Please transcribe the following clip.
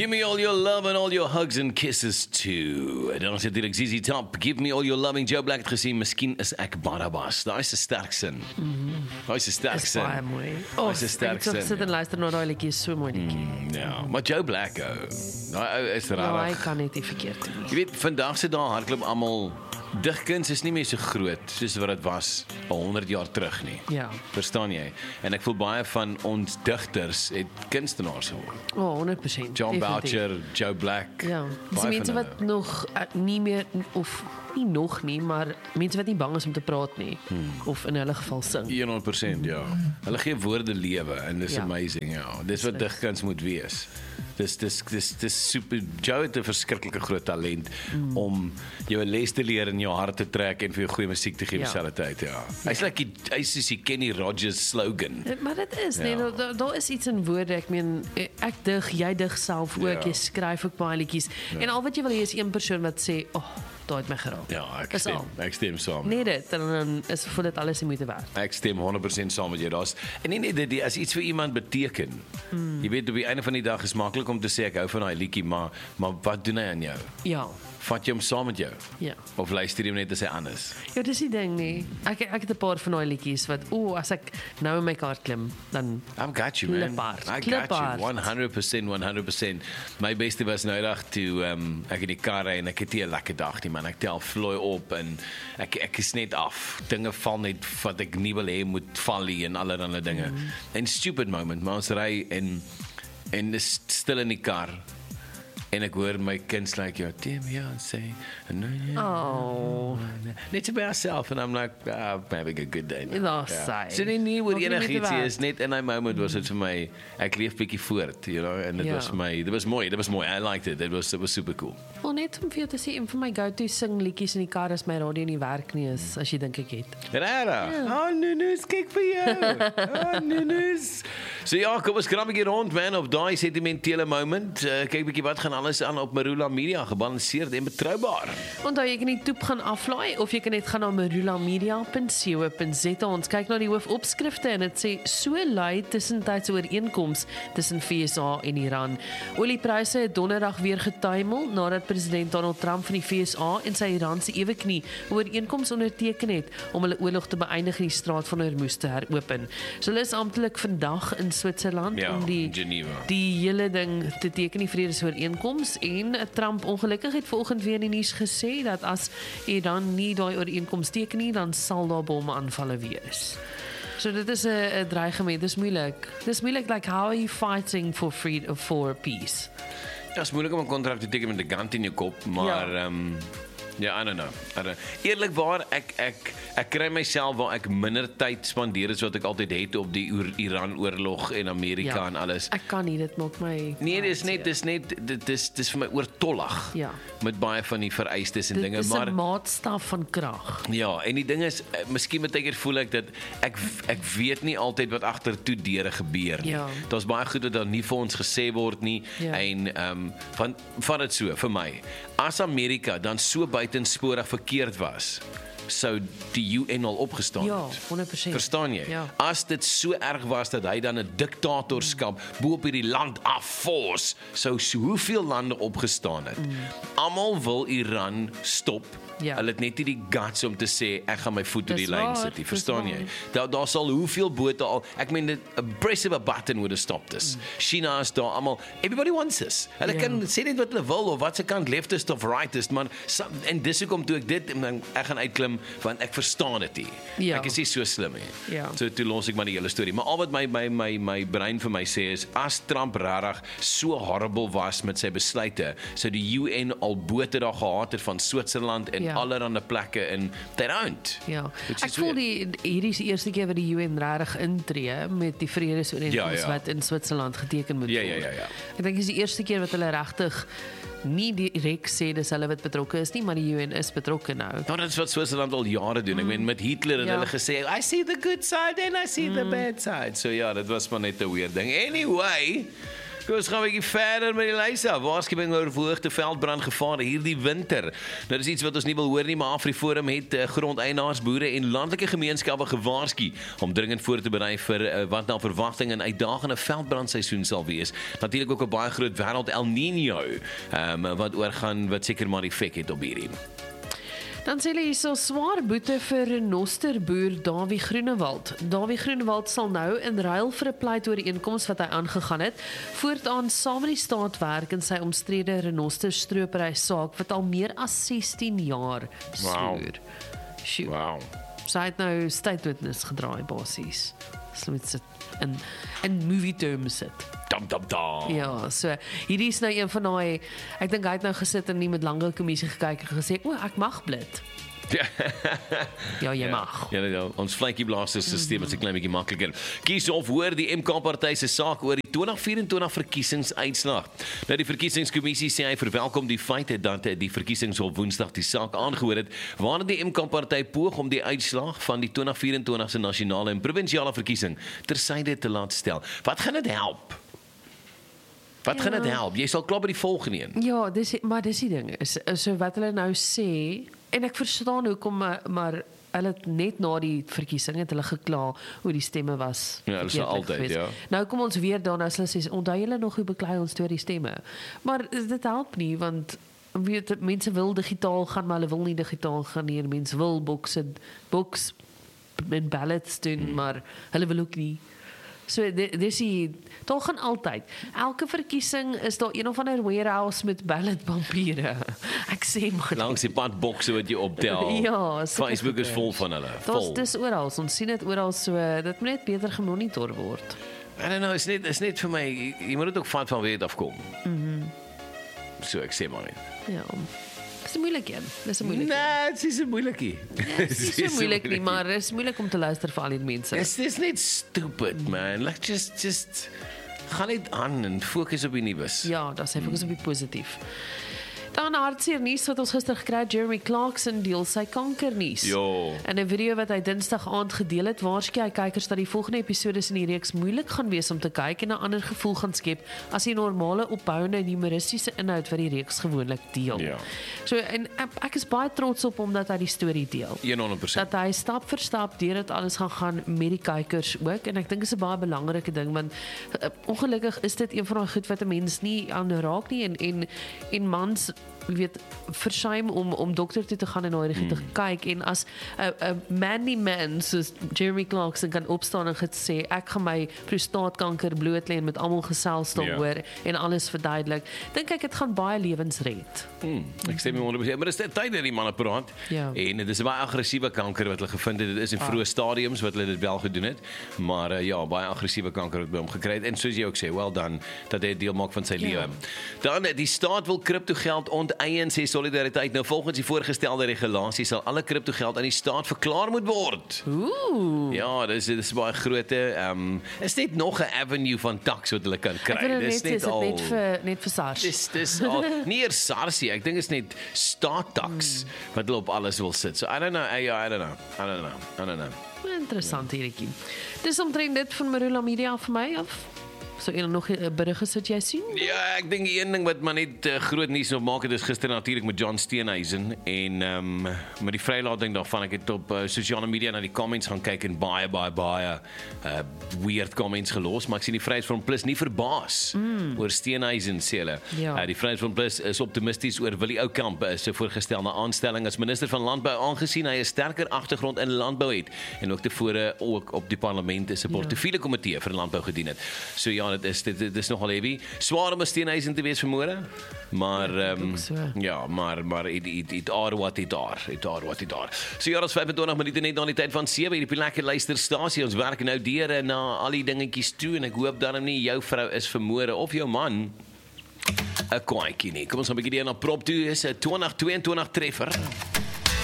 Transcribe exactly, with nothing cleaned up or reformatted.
Give me all your love and all your hugs and kisses too. Dan is dit direk Z Z Top. Give me all your loving. Joe Black het gesê, miskien is ek Barabbas. Daai is 'n sterk sin. Mm. Daai is 'n sterk Is sin. baie mooi. Daai Oh, is 'n sterk ek het sin. gesit en luister na daai liedjie, so mooi liedjie. Mm, ja, maar Joe Black, ou. Daai ou is Ja, hy rarig. kan net nie verkeerd doen. Jy weet, vandag se dae hardloop almal. Digkuns is nie meer so groot soos wat dit was al honderd jaar terug nie. Ja. Verstaan jy? En ek voel baie van ons digters het kunstenaars geword. Oh, honderd persent. John definitief. Boucher, Joe Black. Ja, dis baie mense van wat hulle. nog uh, nie meer of nie nog nie, maar mense wat nie bang is om te praat nie hmm. of in hulle geval sing. honderd persent ja. Hulle gee woorde lewe en dis Ja. amazing, ja. Dis wat digkuns moet wees. Dis dis dis dis super. Joe het 'n verskriklike groot talent mm. om jou 'n les te leer in jou hart te trek en vir jou goeie musiek te gee Ja. dieselfde tyd, ja. Hy's like die- hy's soos die Kenny Rogers slogan. Maar dit is, Ja. nee, daar da, daar is iets in woorde. Ek meen, ek dig, jy dig self ook, Ja. jy skryf ook baie liedjies. En al wat jy wil hê is een persoon wat sê, "Oh, daai het my geraak." Ja, ek Dis stem. al. Ek stem saam. Nee dit, en dan is voel dit alles die moeite werd. Ek stem honderd persent saam met jou. Daar's en nie net dit as iets vir iemand beteken. Mm. Jy weet op die einde van die dag is maklik om te sê ek hou van daai liedjie, maar maar wat doen hy aan jou? Ja. Vat jy hom saam met jou? Ja. Of luister jy hom net as hy anders? Ja, dis die ding nie. Ek ek het 'n paar van daai liedjies wat o, as ek nou in my kar klim, dan I've got you, man. Kliphard, I got kliphard. you. honderd persent, honderd persent. My beste was nou dag toe um, ek in die kar ry en ek het nie 'n lekker dag nie, man. Ek tel vloei op en ek ek is net af. Dinge val net wat ek nie wil hê moet val nie en allerlei dinge. Mm. En stupid moment, maar ons ry en en dis stil in die kar. En ek hoor my kind like jou, "Dear Beyoncé." oh, Net so by myself and I'm like, ah, I'm having a good day. Daar's sy. So nie nie oor Maak nie enigiets moeite nie, werd. is net in daai moment was dit vir my, ek leef bietjie voort, you know, en dit Ja. was my, dit was mooi, dit was mooi. I liked it. It was it was super cool. Wel net om vir jou te sê, een van my go-to sing liedjies in die kar as my radio nie werk nie is, as jy dink ek het. Rara. Oh, Nunus, kyk vir jou. Oh, Nunus. So ja, kom ons krap 'n bietjie rond man op daai sentimentele moment. Uh, kyk bietjie wat gaan alles aan op Marula Media, gebalanseerd en betroubaar. Onthou jy kan die toep gaan aflaai of jy kan net gaan na marulamedia punt co punt za. Ons kyk na die hoofopskrifte en dit sê so lui tussentydse ooreenkoms tussen V S A en Iran. Oliepryse het donderdag weer getuimel nadat president Donald Trump van die V S A en sy Iranse eweknie 'n ooreenkoms onderteken het om hulle oorlog te beëindig in die straat van Hormuz te heropen. So hulle is amptelik vandag in Switserland Ja, om die in Geneva. die hele ding te teken, die vredesooreenkoms, en Trump ongelukkig het vanoggend weer in die nuus gesê dat as Iran nie daai ooreenkoms teken nie, dan sal daar bomaanvalle wees. So dit is 'n 'n dreigement, dis moeilik. Dis moeilik, like how are you fighting for freedom, for peace? Ja, is moeilik om 'n kontrak te teken met 'n gun in jou kop, maar Ja. ehm um, ja, I don't know. I don't, eerlikwaar, ek ek ek kry myself waar ek minder tyd spandeer as wat ek altyd het op die Iran-oorlog en Amerika Ja. en alles. Ek kan nie, dit maak my Nee, dis net dis net dit is dis vir my oortollig. Ja. Met baie van die vereistes en dit dinge, is 'n maar maatstaf van krag. ja, en die ding is, eh, miskien baie keer voel ek dat ek ek weet nie altyd wat agtertoe deure gebeur nie. Ja. Daar's baie goed wat daar nie vir ons gesê word nie Ja. en ehm um, van van dit so vir my. As Amerika dan so buitensporig verkeerd was, sou die U N al opgestaan Ja, het. honderd persent. Verstaan jy? Ja. As dit so erg was dat hy dan 'n diktatorskap bo op hierdie land afvors, sou so hoeveel lande opgestaan het. Mm. Almal wil Iran stop. Ja. Hulle het net nie die guts om te sê ek gaan my voet op Dis die lyn waar, sit nie. dis Verstaan jy? waar. Daar daar sal hoeveel bote al. Ek meen dit a press of a button would have stopped this. Mm. China is daar almal. Everybody wants this. Hulle Ja. kan sê net wat hulle wil of wat se kant leftist of rightist, maar some, en dis hoekom toe ek dit en dan ek gaan uitklim want ek verstaan dit nie. Ja. Ek is nie so slim nie. Ja. So toe los ek maar die hele storie. Maar al wat my my my my brein vir my sê is as Trump regtig so horrible was met sy besluite, sou die U N al bote daar gehad het van Switserland en Ja. allerlande plekke en they don't. Ja, Which ek is voel weird. die hierdie is die eerste keer wat die U N regtig intree met die vredesooreenkoms Ja, ja. wat in Switserland geteken moet Ja, word. ja, ja, ja. Ek dink dis die eerste keer wat hulle regtig nie direk sê dis hulle wat betrokke is nie, maar die U N is betrokke nou. Nou, dat is wat Switserland al jare doen. Ek meen met Hitler het Ja. hulle gesê I see the good side and I see mm. the bad side. So ja, dit was maar net 'n weird ding. Anyway, Kom ons gaan 'n bietjie verder met die lys af. Waarskuwing oor verhoogde veldbrandgevare hierdie winter. Nou dis iets wat ons nie wil hoor nie, maar AfriForum het uh, grondeienaars, boere en landelike gemeenskappe gewaarsku om dringend voor te berei vir uh, wat na verwagting 'n uitdagende veldbrandseisoen sal wees. Natuurlik ook 'n baie groot wêreld El Niño um, wat oorgaan wat seker maar effek het op hierdie. Dan sê hulle hierso swaar boete vir renosterboer Dawie Groenewald. Dawie Groenewald sal nou in ruil vir 'n pleitooreenkoms wat hy aangegaan het, voortaan saam met die staat werk in sy omstrede renosterstropery saak wat al meer as sestien jaar soer. Wow. Wow. So hy het nou state witness gedraai basies. So met sit in in movie terms sit. Dam dam dam. Ja, so hierdie is nou een van daai, ek dink hy het nou gesit en nie met lange kommissie gekyk en gesê, "O, ek mag blit." Ja, ja, jy mag. Ja, ja, ons flankie blaster stelsel is 'n klein bietjie makliker. Kies of hoor die M K party se saak oor die twintig vyf-en-twintig verkiesingsuitslag. Nou die verkiesingskommissie sê hy verwelkom die feit dat die verkiesings op Woensdag die saak aangehoor het, waarna die M K party poog om die uitslag van die twintig vyf-en-twintig se nasionale en provinsiale verkiesing tersyde te laat stel. Wat gaan dit help? Wat ja. gaan dit help? Jy sal klaar by die volgende een. Ja, dis maar dis die ding. Is so wat hulle nou sê en ek verstaan hoekom maar, maar hulle het net na die verkiesing het hulle gekla hoe die stemme was. Ja, hulle sê altyd, geweest. Ja. Nou kom ons weer daarna as hulle sê onthou julle nog hoe beklei ons deur die stemme. Maar dit help nie want weet mense wil digitaal gaan maar hulle wil nie digitaal gaan nie. Mense wil bokse boks en ballots doen, hmm. maar hulle wil ook nie. So dis die daar gaan altyd. Elke verkiesing is daar een of ander warehouse met ballotpapiere. Ek sê maar langs die padbokse wat jy optel. Ja, Facebook is vol van hulle. Vol. Dis oral. Ons sien dit oral so dit moet net beter gemonitor word. I don't know, is net is net vir my jy moet dit ook vat van waar dit afkom. Mhm. Mm so ek sê maar net. Ja. Dis 'n moeilike een. Dis 'n moeilike. Nee, dit is 'n moeilikie. Dit is so moeilik nie, maar dit is moeilik om te luister vir al die mense. Dit is net stupid, man. Like just just gaan net aan en fokus op die nuus. Ja, dat is fokus op die positief. Dan hartseer nuus wat ons gister gekry het, Jeremy Clarkson deel sy kankernuus. Jo. In 'n video wat hy Dinsdag aand gedeel het, waarsku hy kykers dat die volgende episodes in die reeks moeilik gaan wees om te kyk en 'n ander gevoel gaan skep as die normale opbouende en humoristiese inhoud wat die reeks gewoonlik deel. Ja. So en ek is baie trots op hom dat hy die storie deel. honderd persent. Dat hy stap vir stap deur dit alles gaan gaan met die kykers ook en ek dink is 'n baie belangrike ding want uh, ongelukkig is dit een van daai goed wat 'n mens nie aan raak nie en en en mans weet versuim om om dokter toe te gaan en na die te kyk en as 'n 'n manly man soos Jeremy Clarkson kan opstaan en gesê ek gaan my prostaatkanker bloot lê en met almal gesels daaroor ja. en alles verduidelik, dink ek dit gaan baie lewens red. Hmm, ek stem honderd persent, maar dis tyd dat die manne praat. Ja. En dit is 'n baie aggressiewe kanker wat hulle gevind het. Dit is in ah. vroeë stadiums wat hulle dit wel gedoen het, maar uh, ja, baie aggressiewe kanker het by hom gekry het en soos jy ook sê, well done dat hy deel maak van sy ja. lewe. Dan die staat wil kriptogeld onteien, sê Solidariteit. Nou volgens die voorgestelde regulasie sal alle kriptogeld aan die staat verklaar moet word. Ooh. Ja, dis dis baie groot. Ehm um, is net nog 'n avenue van tax wat hulle kan kry. Dis net al net vir net vir SARS. Dis dis al nie eers SARS, ek dink is net staattax mm. wat hulle op alles wil sit. So I don't know, I, I don't know. I don't know. I don't know. Interessant hierdie. Dis omtrent dit van Marula Media vir my af. So en nog 'n berige sit jy sien? Ja, ek dink een ding wat maar net uh, groot nuus op maak het is gister natuurlik met John Steenhuisen en ehm um, met die vrylating daarvan ek het op uh, sosiale media na die comments gaan kyk en baie baie baie uh, weird comments gelos, maar ek sien die Vryheidsfront Plus nie verbaas mm. oor Steenhuisen sê hulle. Ja. Uh, die Vryheidsfront Plus is optimisties oor Willie Oukamp se voorgestelde aanstelling as minister van landbou aangesien hy 'n sterker agtergrond in landbou het en ook tevore ook op die parlement se portefeulje komitee vir landbou gedien het. So ja, dit is dit, dit is nogal heavy. Swaar om 'n Steenhuisen te wees vermoere, maar ja, um, so. ja, maar maar it it it are what it are. It are what it are. So ja, ons vyfentwintig minute net na die tyd van sewe hier op die lekker luisterstasie. Ons werk nou deur na al die dingetjies toe en ek hoop dan nie jou vrou is vermoere of jou man 'n kwaadjie nie. Kom ons gaan 'n bietjie na prop toe is 'n twintig tweeëntwintig treffer.